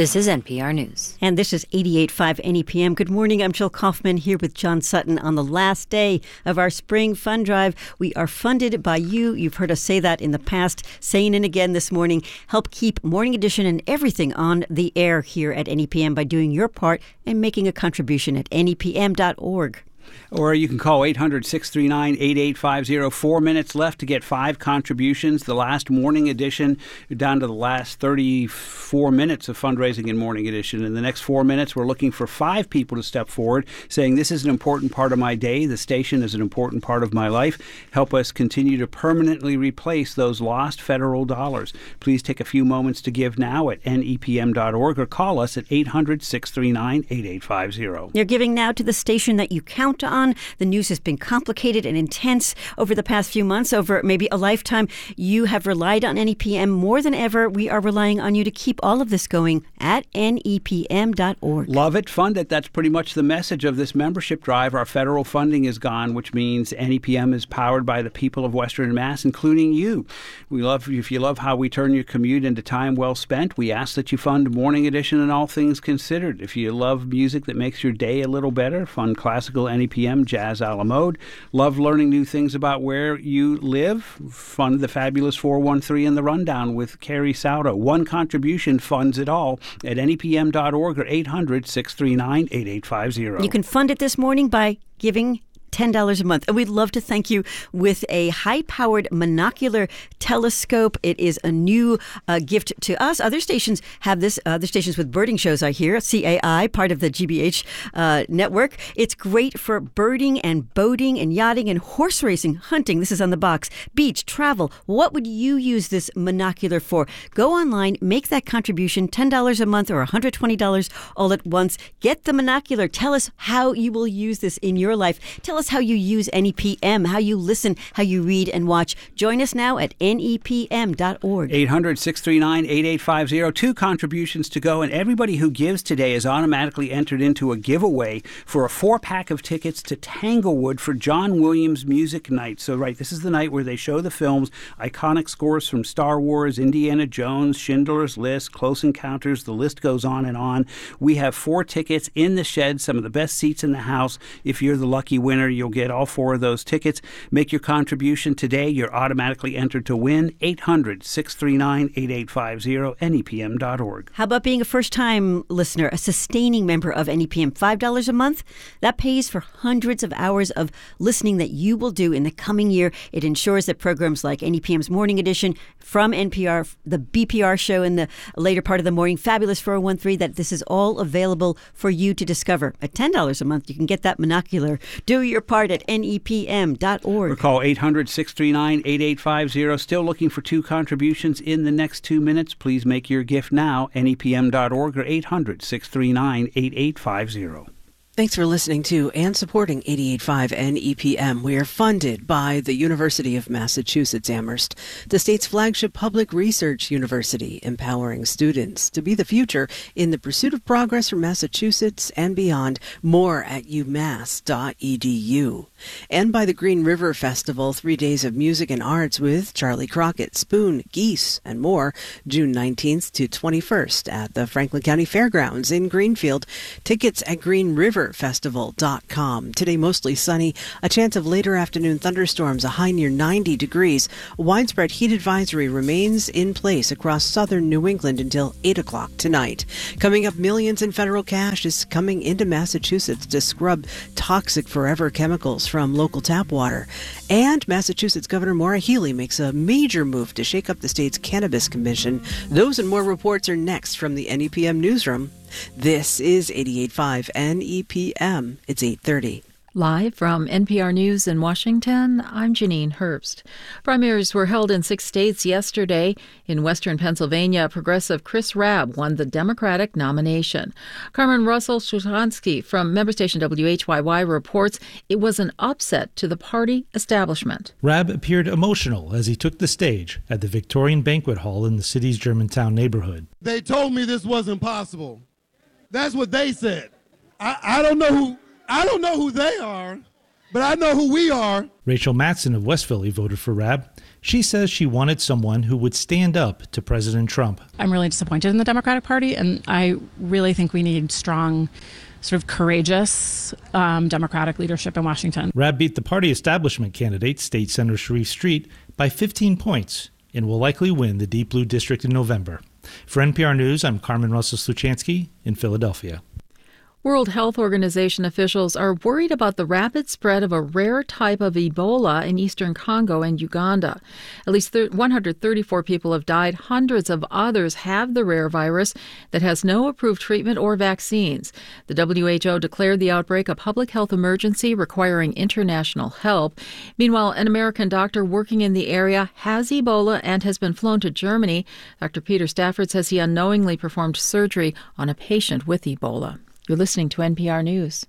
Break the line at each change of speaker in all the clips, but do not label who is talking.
This is NPR News.
And this is 88.5 NEPM. Good morning. I'm Jill Kaufman here with John Sutton on the last day of our spring fund drive. We are funded by you. You've heard us say that in the past, saying it again this morning. Help keep Morning Edition and everything on the air here at NEPM by doing your part and making a contribution at nepm.org.
Or you can call 800-639-8850. 4 minutes left to get 5 contributions. The last morning edition, you're down to the last 34 minutes of fundraising in morning edition. In the next 4 minutes, we're looking for 5 people to step forward, saying this is an important part of my day. The station is an important part of my life. Help us continue to permanently replace those lost federal dollars. Please take a few moments to give now at nepm.org or call us at 800-639-8850.
You're giving now to the station that you count on. The news has been complicated and intense over the past few months, over maybe a lifetime. You have relied on NEPM more than ever. We are relying on you to keep all of this going at nepm.org.
Love it, fund it. That's pretty much the message of this membership drive. Our federal funding is gone, which means NEPM is powered by the people of Western Mass, including you. If you love how we turn your commute into time well spent, we ask that you fund Morning Edition and All Things Considered. If you love music that makes your day a little better, fund classical NEPM, jazz a la mode. Love learning new things about where you live? Fund the fabulous 413 and the Rundown with Carrie Saudo. One contribution funds it all at nepm.org or 800-639-8850.
You can fund it this morning by giving $10 a month. And we'd love to thank you with a high-powered monocular telescope. It is a new gift to us. Other stations have this, other stations with birding shows, I hear. CAI, part of the GBH network. It's great for birding and boating and yachting and horse racing, hunting. This is on the box. Beach, travel. What would you use this monocular for? Go online, make that contribution, $10 a month or $120 all at once. Get the monocular. Tell us how you will use this in your life. Tell us how you use NEPM, how you listen, how you read and watch. Join us now at nepm.org.
800-639-8850. 2 contributions to go, and everybody who gives today is automatically entered into a giveaway for a 4-pack of tickets to Tanglewood for John Williams Music Night. So, this is the night where they show the films, iconic scores from Star Wars, Indiana Jones, Schindler's List, Close Encounters, the list goes on and on. We have 4 tickets in the shed, some of the best seats in the house. If you're the lucky winner, you'll get all 4 of those tickets. Make your contribution today. You're automatically entered to win. 800-639-8850, nepm.org.
How about being a first-time listener, a sustaining member of NEPM? $5 a month? That pays for hundreds of hours of listening that you will do in the coming year. It ensures that programs like NEPM's Morning Edition, from NPR, the BPR show in the later part of the morning, Fabulous 413, that this is all available for you to discover. At $10 a month, you can get that monocular. Do your part at nepm.org.
Or call 800-639-8850. Still looking for 2 contributions in the next 2 minutes. Please make your gift now, nepm.org or 800-639-8850.
Thanks for listening to and supporting 88.5 NEPM. We are funded by the University of Massachusetts Amherst, the state's flagship public research university, empowering students to be the future in the pursuit of progress for Massachusetts and beyond. More at umass.edu. And by the Green River Festival, 3 days of music and arts with Charlie Crockett, Spoon, Geese, and more, June 19th to 21st at the Franklin County Fairgrounds in Greenfield. Tickets at greenriverfestival.com. Today, mostly sunny, a chance of later afternoon thunderstorms, a high near 90 degrees. A widespread heat advisory remains in place across southern New England until 8 o'clock tonight. Coming up, millions in federal cash is coming into Massachusetts to scrub toxic forever chemicals from local tap water. And Massachusetts Governor Maura Healey makes a major move to shake up the state's cannabis commission. Those and more reports are next from the NEPM newsroom. This is 88.5 NEPM. It's 8:30.
Live from NPR News in Washington, I'm Janine Herbst. Primaries were held in 6 states yesterday. In western Pennsylvania, progressive Chris Rabb won the Democratic nomination. Carmen Russell-Szuchansky from member station WHYY reports it was an upset to the party establishment.
Rabb appeared emotional as he took the stage at the Victorian Banquet Hall in the city's Germantown neighborhood.
They told me this wasn't possible. That's what they said. I don't know who they are, but I know who we are.
Rachel Matson of West Philly voted for Rabb. She says she wanted someone who would stand up to President Trump.
I'm really disappointed in the Democratic Party, and I really think we need strong, sort of courageous Democratic leadership in Washington.
Rabb beat the party establishment candidate, State Senator Sharif Street, by 15 points and will likely win the Deep Blue District in November. For NPR News, I'm Carmen Russell-Sluchansky in Philadelphia.
World Health Organization officials are worried about the rapid spread of a rare type of Ebola in eastern Congo and Uganda. At least 134 people have died. Hundreds of others have the rare virus that has no approved treatment or vaccines. The WHO declared the outbreak a public health emergency requiring international help. Meanwhile, an American doctor working in the area has Ebola and has been flown to Germany. Dr. Peter Stafford says he unknowingly performed surgery on a patient with Ebola. You're listening to NPR News.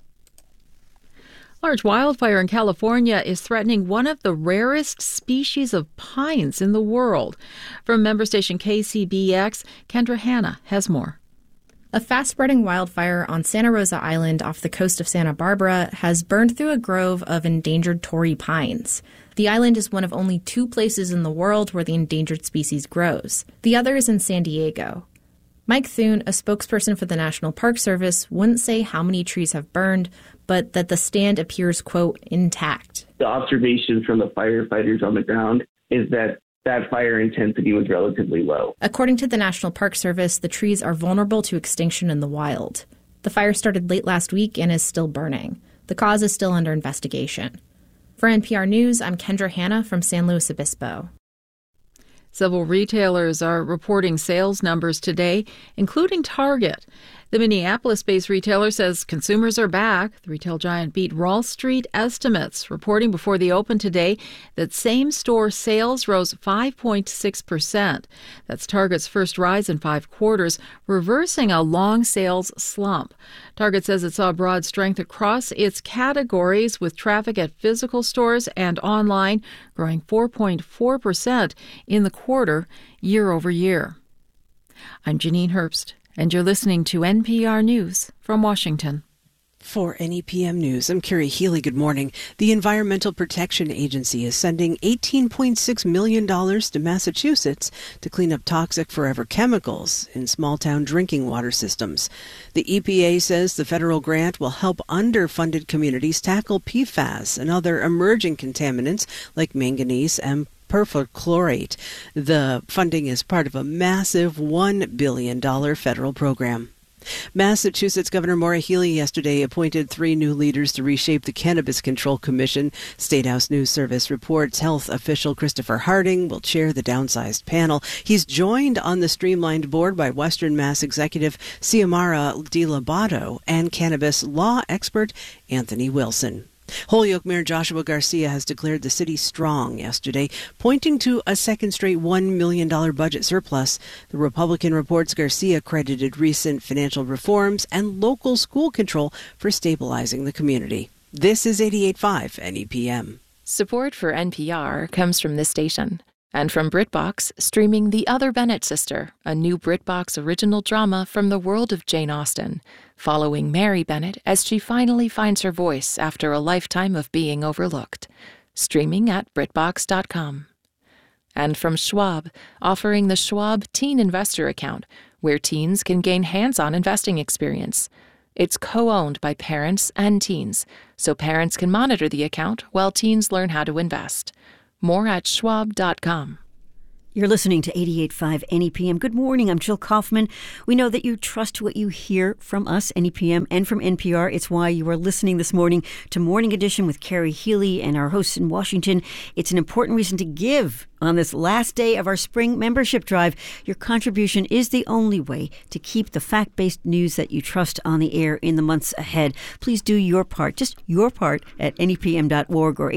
Large wildfire in California is threatening one of the rarest species of pines in the world. From member station KCBX, Kendra Hanna has more.
A fast-spreading wildfire on Santa Rosa Island off the coast of Santa Barbara has burned through a grove of endangered Torrey pines. The island is one of only 2 places in the world where the endangered species grows. The other is in San Diego. Mike Thune, a spokesperson for the National Park Service, wouldn't say how many trees have burned, but that the stand appears, quote, intact.
The observation from the firefighters on the ground is that fire intensity was relatively low.
According to the National Park Service, the trees are vulnerable to extinction in the wild. The fire started late last week and is still burning. The cause is still under investigation. For NPR News, I'm Kendra Hanna from San Luis Obispo.
Several retailers are reporting sales numbers today, including Target. The Minneapolis-based retailer says consumers are back. The retail giant beat Wall Street estimates, reporting before the open today that same-store sales rose 5.6%. That's Target's first rise in 5 quarters, reversing a long sales slump. Target says it saw broad strength across its categories, with traffic at physical stores and online growing 4.4% in the quarter year over year. I'm Janine Herbst, and you're listening to NPR News from Washington.
For NEPM News, I'm Carrie Healy. Good morning. The Environmental Protection Agency is sending $18.6 million to Massachusetts to clean up toxic forever chemicals in small-town drinking water systems. The EPA says the federal grant will help underfunded communities tackle PFAS and other emerging contaminants like manganese and perfluorate. The funding is part of a massive $1 billion federal program. Massachusetts Governor Maura Healey yesterday appointed 3 new leaders to reshape the Cannabis Control Commission. State House News Service reports health official Christopher Harding will chair the downsized panel. He's joined on the streamlined board by Western Mass Executive Xiomara DiLobato and cannabis law expert Anthony Wilson. Holyoke Mayor Joshua Garcia has declared the city strong yesterday, pointing to a second straight $1 million budget surplus. The Republican reports Garcia credited recent financial reforms and local school control for stabilizing the community. This is 88.5 NEPM.
Support for NPR comes from this station and from BritBox, streaming The Other Bennett Sister, a new BritBox original drama from the world of Jane Austen, following Mary Bennett as she finally finds her voice after a lifetime of being overlooked. Streaming at BritBox.com. And from Schwab, offering the Schwab Teen Investor Account, where teens can gain hands-on investing experience. It's co-owned by parents and teens, so parents can monitor the account while teens learn how to invest. More at schwab.com.
You're listening to 88.5 NEPM. Good morning. I'm Jill Kaufman. We know that you trust what you hear from us, NEPM, and from NPR. It's why you are listening this morning to Morning Edition with Carrie Healy and our hosts in Washington. It's an important reason to give on this last day of our spring membership drive. Your contribution is the only way to keep the fact-based news that you trust on the air in the months ahead. Please do your part, just your part, at nepm.org or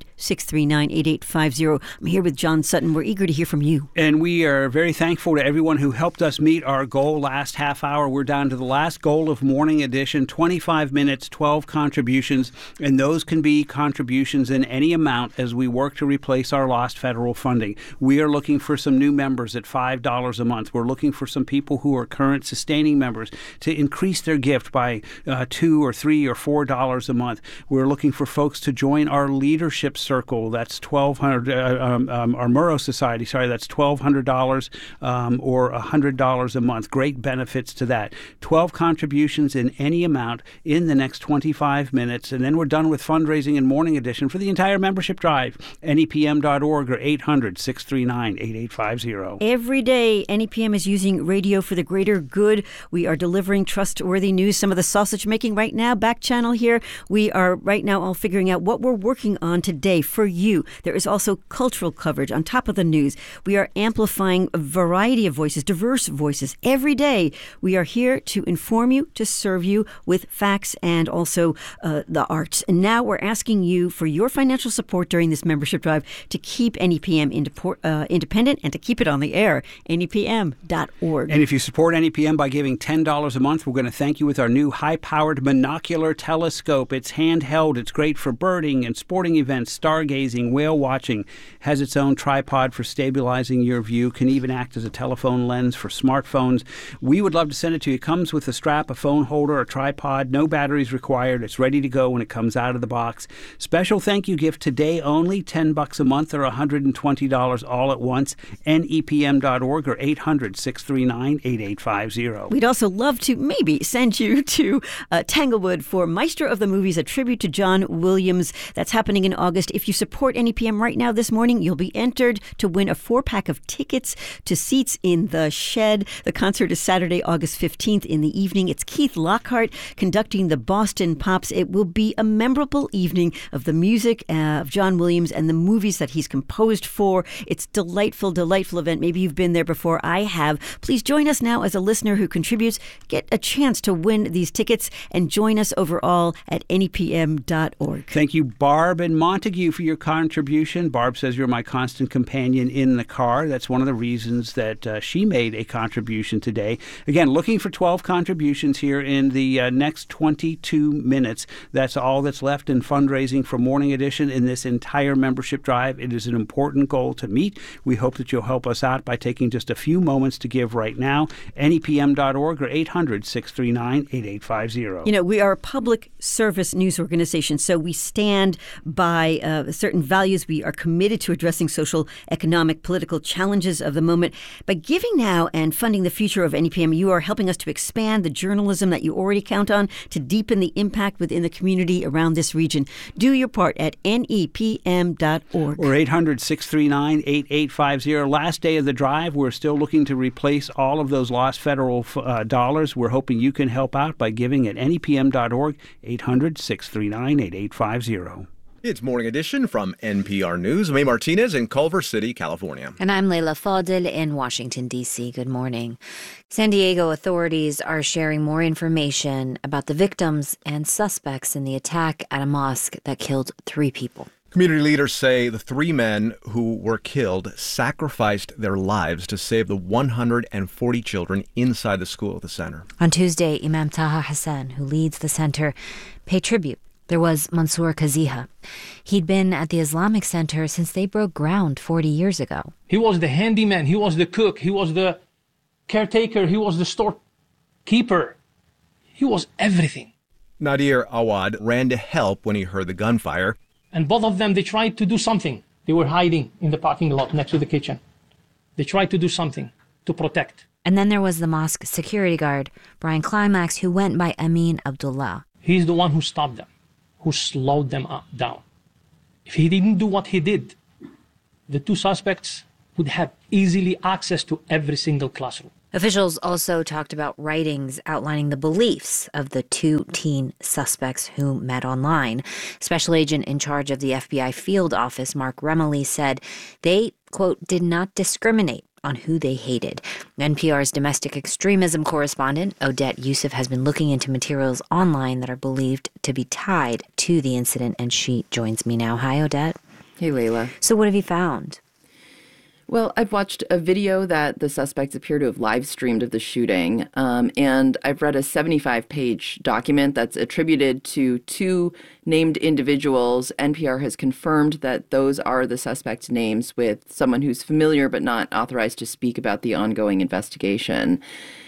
800-639-8850. I'm here with John Sutton. We're eager to hear from you.
And we are very thankful to everyone who helped us meet our goal last half hour. We're down to the last goal of Morning Edition, 25 minutes, 12 contributions, and those can be contributions in any amount as we work to replace our lost federal funding. funding. We are looking for some new members at $5 a month. We're looking for some people who are current sustaining members to increase their gift by $2 or $3 or $4 a month. We're looking for folks to join our leadership circle. That's $1,200. Our Murrow Society. Sorry, that's $1,200 or $100 a month. Great benefits to that. 12 contributions in any amount in the next 25 minutes, and then we're done with fundraising and morning edition for the entire membership drive. NEPM.org or 800-639-8850.
Every day, NEPM is using radio for the greater good. We are delivering trustworthy news. Some of the sausage making right now, back channel here. We are right now all figuring out what we're working on today for you. There is also cultural coverage on top of the news. We are amplifying a variety of voices, diverse voices. Every day, we are here to inform you, to serve you with facts and also the arts. And now we're asking you for your financial support during this membership drive to keep NEPM independent and to keep it on the air. NEPM.org.
And if you support NEPM by giving $10 a month, we're going to thank you with our new high-powered monocular telescope. It's handheld. It's great for birding and sporting events, stargazing, whale watching. Has its own tripod for stabilizing your view. Can even act as a telephone lens for smartphones. We would love to send it to you. It comes with a strap, a phone holder, a tripod. No batteries required. It's ready to go when it comes out of the box. Special thank you gift today only, $10 a month or $120 all at once. NEPM.org or 800-639-8850.
We'd also love to maybe send you to Tanglewood for Maestro of the Movies, a tribute to John Williams. That's happening in August. If you support NEPM right now this morning, you'll be entered to win a 4-pack of tickets to Seats in the Shed. The concert is Saturday, August 15th in the evening. It's Keith Lockhart conducting the Boston Pops. It will be a memorable evening of the music of John Williams and the movies that he's composed for. It's delightful, delightful event. Maybe you've been there before. I have. Please join us now as a listener who contributes. Get a chance to win these tickets and join us overall at NEPM.org.
Thank you, Barb and Montague, for your contribution. Barb says you're my constant companion in the car. That's one of the reasons that she made a contribution today. Again, looking for 12 contributions here in the next 22 minutes. That's all that's left in fundraising for Morning Edition in this entire membership drive. It is an important goal to meet. We hope that you'll help us out by taking just a few moments to give right now. NEPM.org or 800-639-8850.
You know, we are a public service news organization, so we stand by certain values. We are committed to addressing social, economic, political challenges of the moment. By giving now and funding the future of NEPM, you are helping us to expand the journalism that you already count on, to deepen the impact within the community around this region. Do your part at NEPM.org.
Or 800-639-8850. Last day of the drive, we're still looking to replace all of those lost federal dollars. We're hoping you can help out by giving at NEPM.org, 800-639-8850.
It's Morning Edition from NPR News. I'm A. Martinez in Culver City, California.
And I'm Leila Fadel in Washington, D.C. Good morning. San Diego authorities are sharing more information about the victims and suspects in the attack at a mosque that killed 3 people.
Community leaders say the 3 men who were killed sacrificed their lives to save the 140 children inside the school at the center.
On Tuesday, Imam Taha Hassan, who leads the center, paid tribute. There was Mansour Kaziha. He'd been at the Islamic Center since they broke ground 40 years ago.
He was the handyman, he was the cook, he was the caretaker, he was the storekeeper. He was everything.
Nadir Awad ran to help when he heard the gunfire.
And both of them, they tried to do something. They were hiding in the parking lot next to the kitchen. They tried to do something to protect.
And then there was the mosque security guard, Brian Climax, who went by Amin Abdullah.
He's the one who stopped them, who slowed them down. If he didn't do what he did, the 2 suspects would have easily access to every single classroom.
Officials also talked about writings outlining the beliefs of the 2 teen suspects who met online. Special agent in charge of the FBI field office, Mark Remley, said they, quote, did not discriminate on who they hated. NPR's domestic extremism correspondent, Odette Yusuf, has been looking into materials online that are believed to be tied to the incident, and she joins me now. Hi, Odette.
Hey, Layla.
So what have you found?
Well, I've watched a video that the suspects appear to have live streamed of the shooting, and I've read a 75-page document that's attributed to 2 named individuals. NPR has confirmed that those are the suspects' names, with someone who's familiar but not authorized to speak about the ongoing investigation.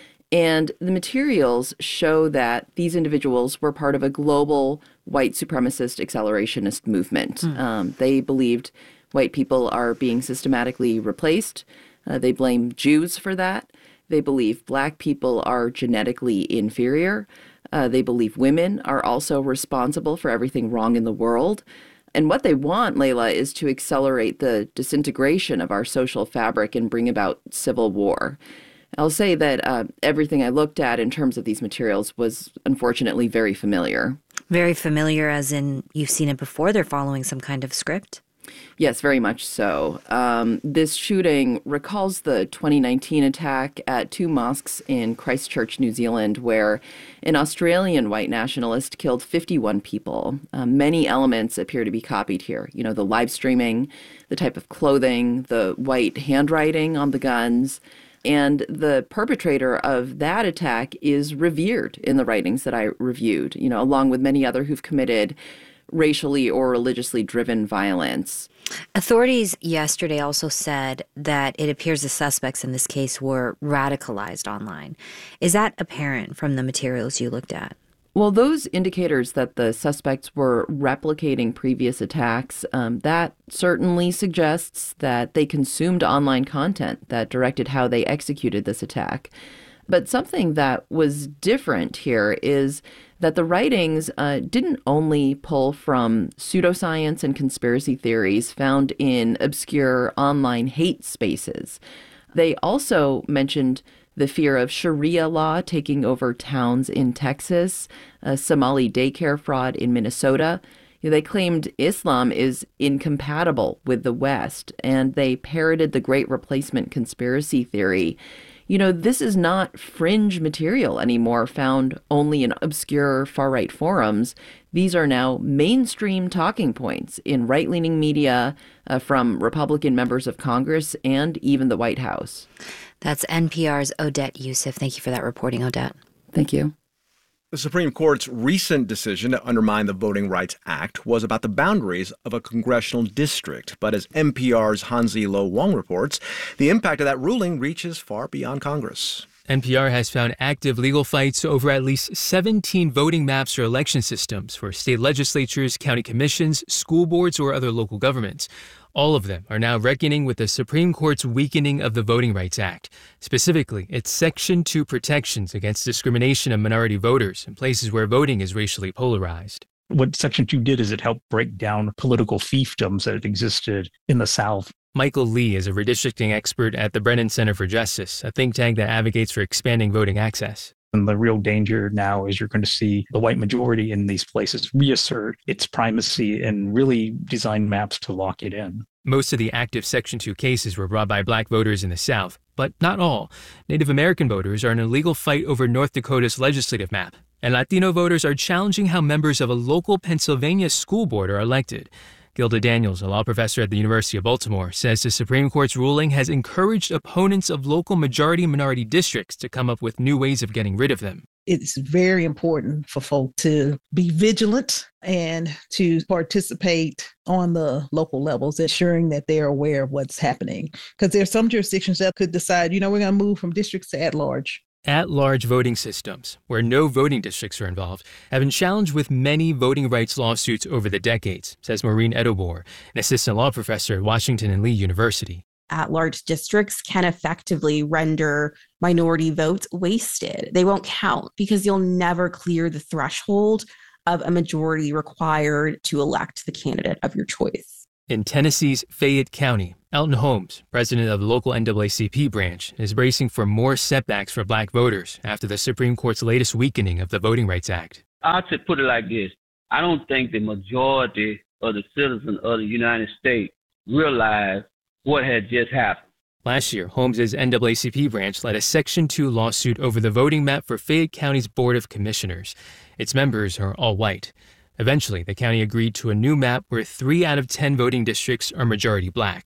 And the materials show that these individuals were part of a global white supremacist accelerationist movement. They believed white people are being systematically replaced. They blame Jews for that. They believe black people are genetically inferior. They believe women are also responsible for everything wrong in the world. And what they want, Layla, is to accelerate the disintegration of our social fabric and bring about civil war. I'll say that everything I looked at in terms of these materials was unfortunately very familiar.
Very familiar as in you've seen it before? They're following some kind of script?
Yes, very much so. This shooting recalls the 2019 attack at 2 mosques in Christchurch, New Zealand, where an Australian white nationalist killed 51 people. Many elements appear to be copied here. You know, the live streaming, the type of clothing, the white handwriting on the guns. And the perpetrator of that attack is revered in the writings that I reviewed, you know, along with many other who've committed racially or religiously driven violence.
Authorities yesterday also said that it appears the suspects in this case were radicalized online. Is that apparent from the materials you looked at?
Well, those indicators that the suspects were replicating previous attacks, that certainly suggests that they consumed online content that directed how they executed this attack. But something that was different here is that the writings didn't only pull from pseudoscience and conspiracy theories found in obscure online hate spaces. They also mentioned the fear of Sharia law taking over towns in Texas, a Somali daycare fraud in Minnesota. They claimed Islam is incompatible with the West, and they parroted the Great Replacement conspiracy theory. You know, this is not fringe material anymore found only in obscure far-right forums. These are now mainstream talking points in right-leaning media from Republican members of Congress and even the White House.
That's NPR's Odette Yousef. Thank you for that reporting, Odette.
Thank you.
The Supreme Court's recent decision to undermine the Voting Rights Act was about the boundaries of a congressional district. But as NPR's Hansi Lo Wong reports, the impact of that ruling reaches far beyond Congress.
NPR has found active legal fights over at least 17 voting maps or election systems for state legislatures, county commissions, school boards, or other local governments. All of them are now reckoning with the Supreme Court's weakening of the Voting Rights Act, specifically its Section 2 protections against discrimination of minority voters in places where voting is racially polarized.
What Section 2 did is it helped break down political fiefdoms that existed in the South.
Michael Lee is a redistricting expert at the Brennan Center for Justice, a think tank that advocates for expanding voting access.
And the real danger now is you're going to see the white majority in these places reassert its primacy and really design maps to lock it in.
Most of the active Section 2 cases were brought by black voters in the South, but not all. Native American voters are in a legal fight over North Dakota's legislative map, and Latino voters are challenging how members of a local Pennsylvania school board are elected. Gilda Daniels, a law professor at the University of Baltimore, says the Supreme Court's ruling has encouraged opponents of local majority and minority districts to come up with new ways of getting rid of them.
It's very important for folk to be vigilant and to participate on the local levels, ensuring that they're aware of what's happening. Because there are some jurisdictions that could decide, we're going to move from districts to at-large.
At-large voting systems, where no voting districts are involved, have been challenged with many voting rights lawsuits over the decades, says Maureen Edobor, an assistant law professor at Washington and Lee University.
At-large districts can effectively render minority votes wasted. They won't count because you'll never clear the threshold of a majority required to elect the candidate of your choice.
In Tennessee's Fayette County, Elton Holmes, president of the local NAACP branch, is bracing for more setbacks for black voters after the Supreme Court's latest weakening of the Voting Rights Act.
I'll just put it like this. I don't think the majority of the citizens of the United States realize what had just happened.
Last year, Holmes' NAACP branch led a Section 2 lawsuit over the voting map for Fayette County's Board of Commissioners. Its members are all white. Eventually, the county agreed to a new map where 3 out of 10 voting districts are majority black.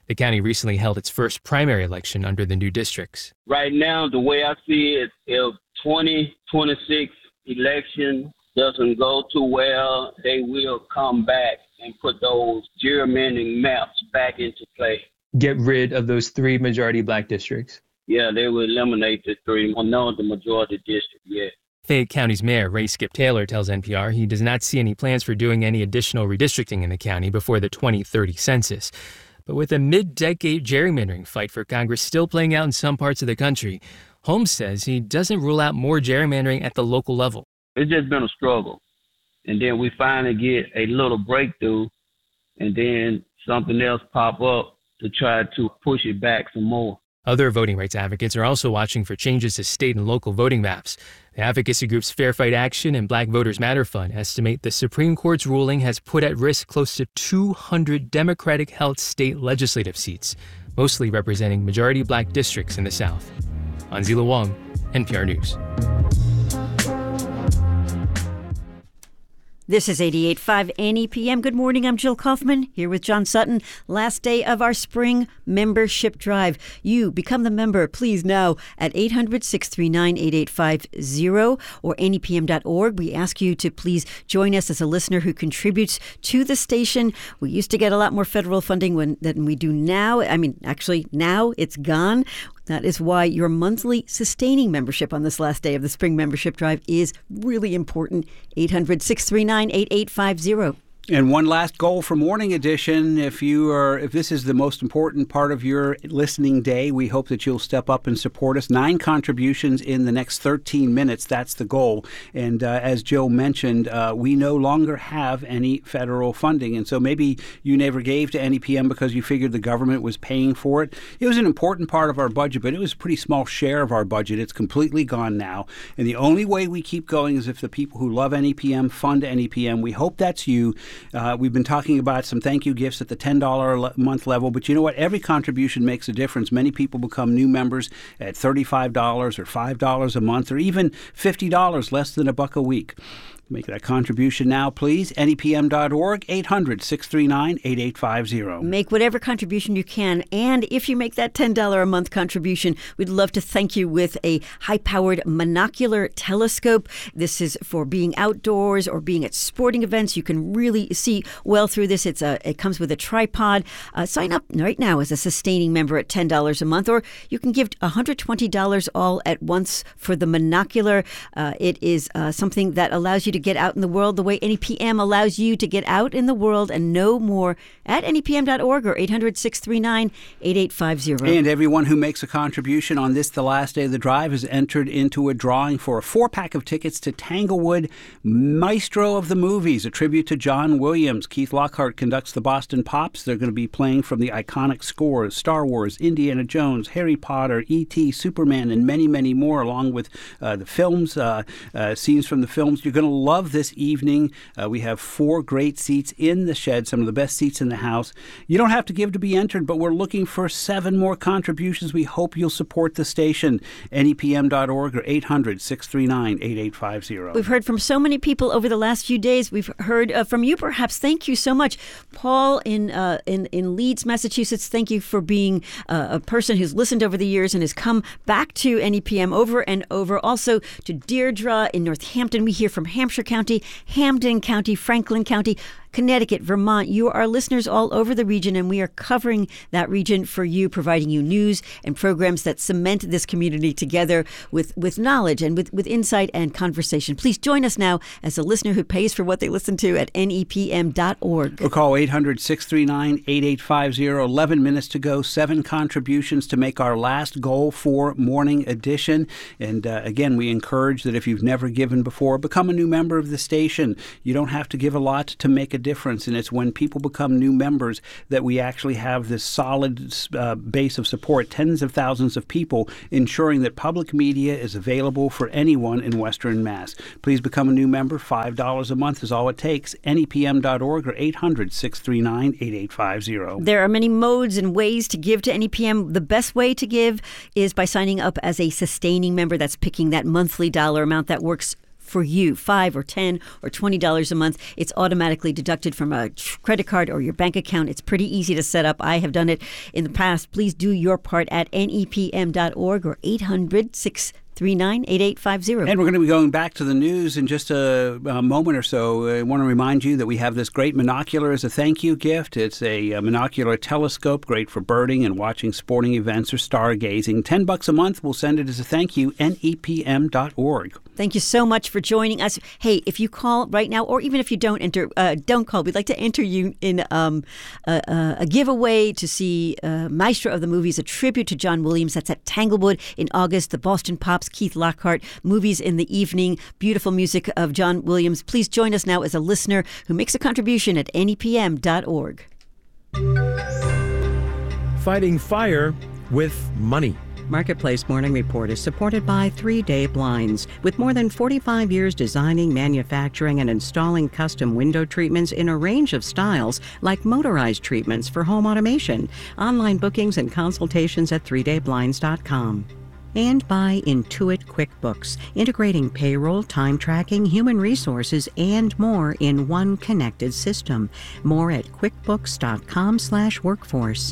The county recently held its first primary election under the new districts.
Right now, the way I see it, if 2026 election doesn't go too well, they will come back and put those gerrymandering maps back into play.
Get rid of those 3 majority black districts.
Yeah, they will eliminate the 3. Well, no, the majority district, yeah.
Fayette County's mayor, Ray Skip Taylor, tells NPR he does not see any plans for doing any additional redistricting in the county before the 2030 census. But with a mid-decade gerrymandering fight for Congress still playing out in some parts of the country, Holmes says he doesn't rule out more gerrymandering at the local level.
It's just been a struggle. And then we finally get a little breakthrough, and then something else pop up to try to push it back some more.
Other voting rights advocates are also watching for changes to state and local voting maps. The advocacy groups Fair Fight Action and Black Voters Matter Fund estimate the Supreme Court's ruling has put at risk close to 200 Democratic-held state legislative seats, mostly representing majority black districts in the South. Anzila Wong, NPR News.
This is 88.5 NEPM. Good morning. I'm Jill Kaufman here with John Sutton. Last day of our spring membership drive. You become the member, please, now at 800-639-8850 or nepm.org. We ask you to please join us as a listener who contributes to the station. We used to get a lot more federal funding than we do now. I mean, actually, now it's gone. That is why your monthly sustaining membership on this last day of the spring membership drive is really important. 800-639-8850.
And one last goal for Morning Edition. If this is the most important part of your listening day, we hope that you'll step up and support us. 9 contributions in the next 13 minutes. That's the goal. And as Joe mentioned, we no longer have any federal funding. And so maybe you never gave to NEPM because you figured the government was paying for it. It was an important part of our budget, but it was a pretty small share of our budget. It's completely gone now. And the only way we keep going is if the people who love NEPM fund NEPM. We hope that's you. We've been talking about some thank you gifts at the $10 a month level, but you know what? Every contribution makes a difference. Many people become new members at $35 or $5 a month, or even $50, less than $1 a week. Make that contribution now, please. NEPM.org, 800-639-8850.
Make whatever contribution you can. And if you make that $10 a month contribution, we'd love to thank you with a high-powered monocular telescope. This is for being outdoors or being at sporting events. You can really see well through this. It comes with a tripod. Sign up right now as a sustaining member at $10 a month, or you can give $120 all at once for the monocular. It is something that allows you to get out in the world the way NEPM allows you to get out in the world and know more at nepm.org or 800-639-8850.
And everyone who makes a contribution on this, the last day of the drive, is entered into a drawing for a 4-pack of tickets to Tanglewood, Maestro of the Movies, a tribute to John Williams. Keith Lockhart conducts the Boston Pops. They're going to be playing from the iconic scores: Star Wars, Indiana Jones, Harry Potter, E.T., Superman, and many, many more, along with the films, scenes from the films. You're going to love this evening. We have 4 great seats in the shed, some of the best seats in the house. You don't have to give to be entered, but we're looking for 7 more contributions. We hope you'll support the station. NEPM.org or 800-639-8850.
We've heard from so many people over the last few days. We've heard from you, perhaps. Thank you so much. Paul in Leeds, Massachusetts, thank you for being a person who's listened over the years and has come back to NEPM over and over. Also to Deirdre in Northampton. We hear from Hampshire County, Hampden County, Franklin County, Connecticut, Vermont. You are listeners all over the region, and we are covering that region for you, providing you news and programs that cement this community together with knowledge and with insight and conversation. Please join us now as a listener who pays for what they listen to at nepm.org.
Or call 800-639-8850. 11 minutes to go, 7 contributions to make our last goal for Morning Edition. And again, we encourage that if you've never given before, become a new member of the station. You don't have to give a lot to make a difference, and it's when people become new members that we actually have this solid base of support, tens of thousands of people, ensuring that public media is available for anyone in Western Mass. Please become a new member. $5 a month is all it takes. NEPM.org or 800-639-8850.
There are many modes and ways to give to NEPM. The best way to give is by signing up as a sustaining member. That's picking that monthly dollar amount that works for you, $5 or $10 or $20 a month. It's automatically deducted from a credit card or your bank account. It's pretty easy to set up. I have done it in the past. Please do your part at nepm.org or 800-639-8850.
And we're going to be going back to the news in just a moment or so. I want to remind you that we have this great monocular as a thank you gift. It's a monocular telescope, great for birding and watching sporting events or stargazing. $10 a month. We'll send it as a thank you, nepm.org.
Thank you so much for joining us. Hey, if you call right now, or even if you don't call, we'd like to enter you in a giveaway to see Maestro of the Movies, a tribute to John Williams. That's at Tanglewood in August. The Boston Pops, Keith Lockhart, Movies in the Evening, beautiful music of John Williams. Please join us now as a listener who makes a contribution at nepm.org.
Fighting fire with money.
Marketplace Morning Report is supported by 3 Day Blinds. With more than 45 years designing, manufacturing, and installing custom window treatments in a range of styles, like motorized treatments for home automation. Online bookings and consultations at 3dayblinds.com. And by Intuit QuickBooks, integrating payroll, time tracking, human resources, and more in one connected system. More at quickbooks.com/workforce.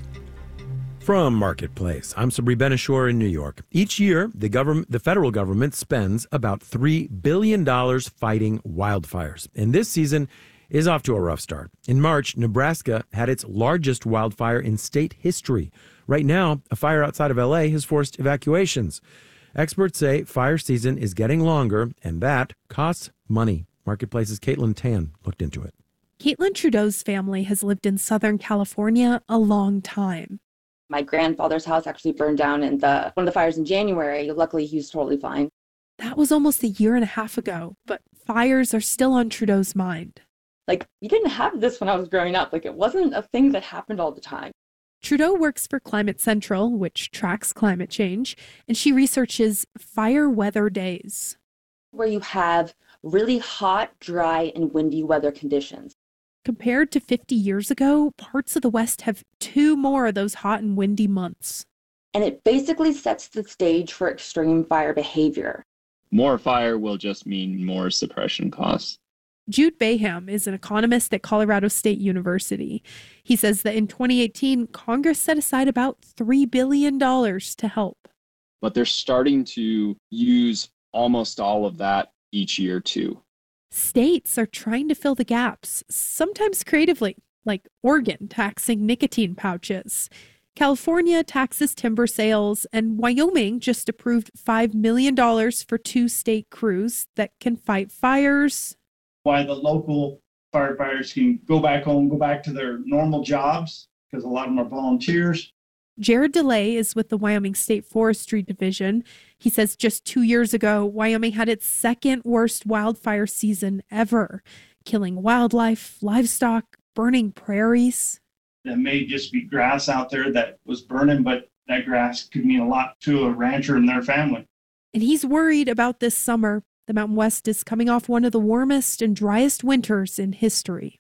From Marketplace, I'm Sabri Benishore in New York. Each year, the federal government spends about $3 billion fighting wildfires. And this season is off to a rough start. In March, Nebraska had its largest wildfire in state history. Right now, a fire outside of L.A. has forced evacuations. Experts say fire season is getting longer, and that costs money. Marketplace's Caitlin Tan looked into it.
Caitlin Trudeau's family has lived in Southern California a long time.
My grandfather's house actually burned down in one of the fires in January. Luckily, he was totally fine.
That was almost a year and a half ago, but fires are still on Trudeau's mind.
We didn't have this when I was growing up. It wasn't a thing that happened all the time.
Trudeau works for Climate Central, which tracks climate change, and she researches fire weather days,
where you have really hot, dry, and windy weather conditions.
Compared to 50 years ago, parts of the West have 2 more of those hot and windy months.
And it basically sets the stage for extreme fire behavior.
More fire will just mean more suppression costs.
Jude Baham is an economist at Colorado State University. He says that in 2018, Congress set aside about $3 billion to help.
But they're starting to use almost all of that each year, too.
States are trying to fill the gaps, sometimes creatively, like Oregon taxing nicotine pouches. California taxes timber sales, and Wyoming just approved $5 million for 2 state crews that can fight fires.
Why the local firefighters can go back home, go back to their normal jobs, because a lot of them are volunteers.
Jared DeLay is with the Wyoming State Forestry Division. He says just 2 years ago, Wyoming had its 2nd worst wildfire season ever, killing wildlife, livestock, burning prairies.
That may just be grass out there that was burning, but that grass could mean a lot to a rancher and their family.
And he's worried about this summer. The Mountain West is coming off one of the warmest and driest winters in history.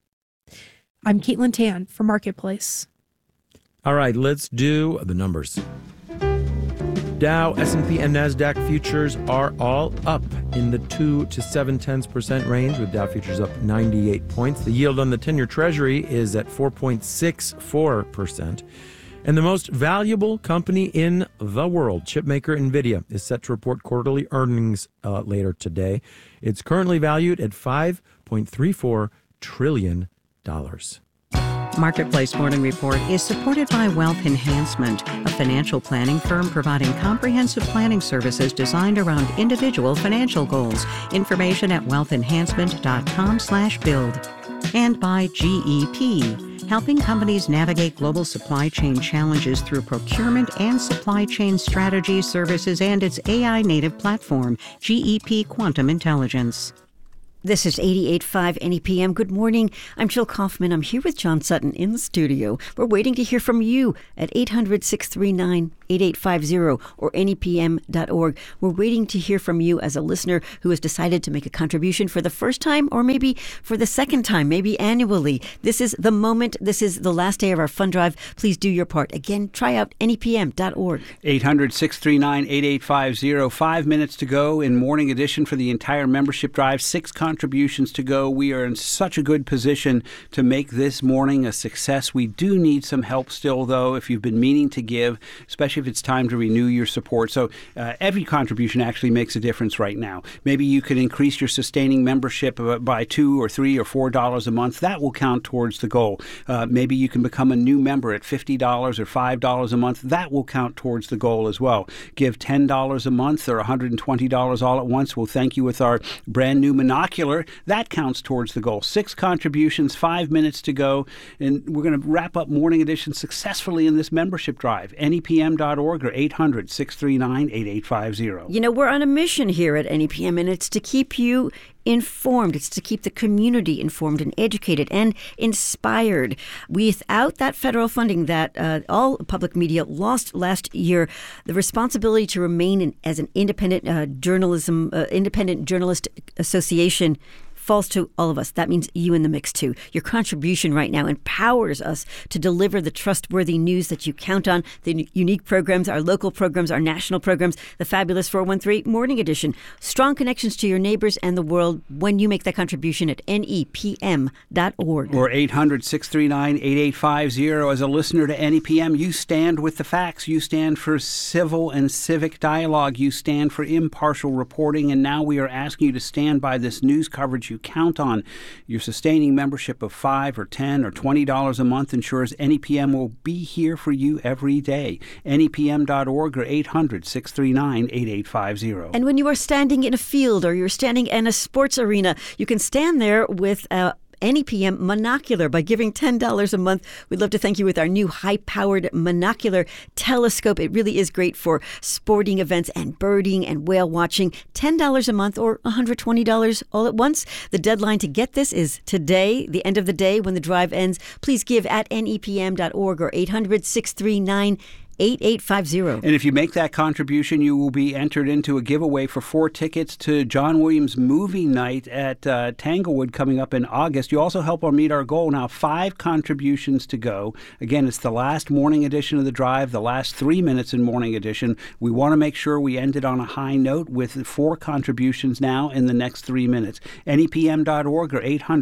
I'm Caitlin Tan for Marketplace.
All right, let's do the numbers. Dow, S&P, and NASDAQ futures are all up in the 2 to 0.7% range, with Dow futures up 98 points. The yield on the 10-year Treasury is at 4.64%. And the most valuable company in the world, chipmaker NVIDIA, is set to report quarterly earnings later today. It's currently valued at $5.34 trillion.
Marketplace Morning Report is supported by Wealth Enhancement, a financial planning firm providing comprehensive planning services designed around individual financial goals. Information at wealthenhancement.com/build. And by GEP, helping companies navigate global supply chain challenges through procurement and supply chain strategy services and its AI-native platform, GEP Quantum Intelligence.
This is 88.5 NEPM. Good morning. I'm Jill Kaufman. I'm here with John Sutton in the studio. We're waiting to hear from you at 800-639-8850. 8850 or NEPM.org. We're waiting to hear from you as a listener who has decided to make a contribution for the first time or maybe for the second time, maybe annually. This is the moment. This is the last day of our fund drive. Please do your part. Again, try out NEPM.org.
800-639-8850. 5 minutes to go in morning edition for the entire membership drive. 6 contributions to go. We are in such a good position to make this morning a success. We do need some help still, though, if you've been meaning to give, especially if it's time to renew your support. So every contribution actually makes a difference right now. Maybe you could increase your sustaining membership by $2 or $3 or $4 a month. That will count towards the goal. Maybe you can become a new member at $50 or $5 a month. That will count towards the goal as well. Give $10 a month or $120 all at once. We'll thank you with our brand new monocular. That counts towards the goal. 6 contributions, 5 minutes to go. And we're going to wrap up Morning Edition successfully in this membership drive. NEPM.org or 800-639-8850.
You know, we're on a mission here at NEPM, and it's to keep you informed. It's to keep the community informed and educated and inspired. Without that federal funding that all public media lost last year, the responsibility to remain as an independent independent journalist association falls to all of us. That means you in the mix, too. Your contribution right now empowers us to deliver the trustworthy news that you count on, the unique programs, our local programs, our national programs, the fabulous 413 Morning Edition. Strong connections to your neighbors and the world when you make that contribution at NEPM.org.
Or 800-639-8850. As a listener to NEPM, you stand with the facts. You stand for civil and civic dialogue. You stand for impartial reporting. And now we are asking you to stand by this news coverage you count on. Your sustaining membership of $5 or $10 or $20 a month ensures NEPM will be here for you every day. NEPM.org or 800-639-8850.
And when you are standing in a field or you're standing in a sports arena, you can stand there with NEPM monocular by giving $10 a month. We'd love to thank you with our new high-powered monocular telescope. It really is great for sporting events and birding and whale watching. $10 a month or $120 all at once. The deadline to get this is today, the end of the day when the drive ends. Please give at NEPM.org or 800-639-8850. And
if you make that contribution, you will be entered into a giveaway for 4 tickets to John Williams movie night at Tanglewood coming up in August. You also help meet our goal. Now, 5 contributions to go. Again, it's the last morning edition of the drive, the last 3 minutes in morning edition. We want to make sure we end it on a high note with 4 contributions now in the next 3 minutes. NEPM.org or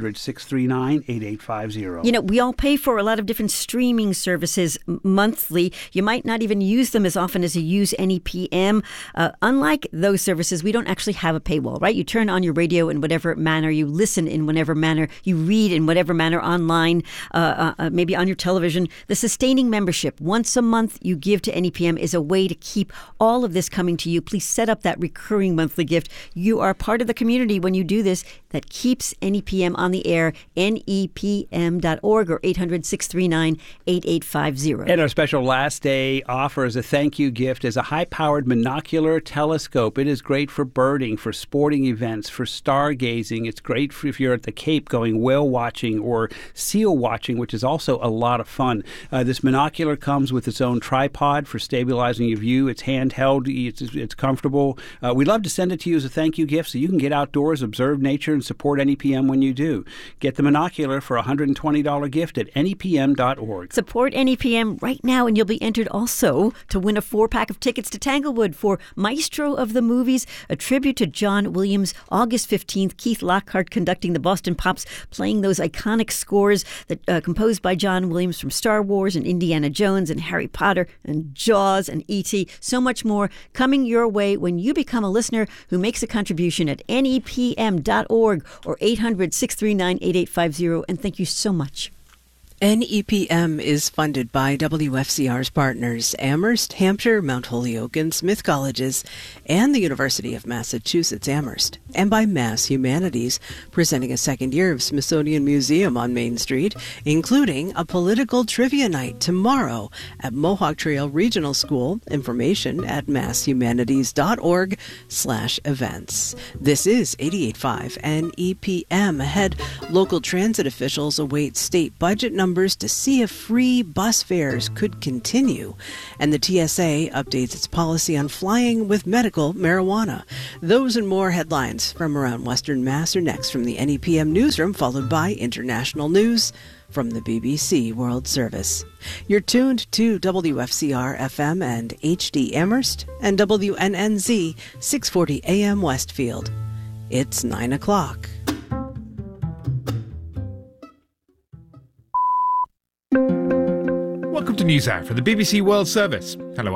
800-639-8850.
You know, we all pay for a lot of different streaming services monthly. You might not even use them as often as you use NEPM. Unlike those services, we don't actually have a paywall, right? You turn on your radio in whatever manner, you listen in whatever manner, you read in whatever manner online, maybe on your television. The sustaining membership, once a month you give to NEPM, is a way to keep all of this coming to you. Please set up that recurring monthly gift. You are part of the community when you do this that keeps NEPM on the air. NEPM.org or 800-639-8850.
And our special last day offer as a thank you gift is a high-powered monocular telescope. It is great for birding, for sporting events, for stargazing. It's great for if you're at the Cape going whale watching or seal watching, which is also a lot of fun. This monocular comes with its own tripod for stabilizing your view. It's handheld. It's comfortable. We'd love to send it to you as a thank you gift so you can get outdoors, observe nature, and support NEPM when you do. Get the monocular for a $120 gift at NEPM.org.
Support NEPM right now and you'll be entered also to win a 4-pack of tickets to Tanglewood for Maestro of the Movies, a tribute to John Williams. August 15th, Keith Lockhart conducting the Boston Pops, playing those iconic scores that composed by John Williams from Star Wars and Indiana Jones and Harry Potter and Jaws and E.T. So much more coming your way when you become a listener who makes a contribution at NEPM.org or 800-639-8850. And thank you so much.
NEPM is funded by WFCR's partners, Amherst, Hampshire, Mount Holyoke, and Smith Colleges, and the University of Massachusetts Amherst, and by Mass Humanities, presenting a second year of Smithsonian Museum on Main Street, including a political trivia night tomorrow at Mohawk Trail Regional School. Information at masshumanities.org/events. This is 88.5 and EPM. Ahead, local transit officials await state budget numbers to see if free bus fares could continue. And the TSA updates its policy on flying with medical marijuana. Those and more headlines from around Western Mass are next from the NEPM newsroom, followed by international news from the BBC World Service. You're tuned to WFCR FM and HD Amherst and WNNZ 640 AM Westfield. It's 9 o'clock.
Welcome to NewsHour for the BBC World Service. Hello.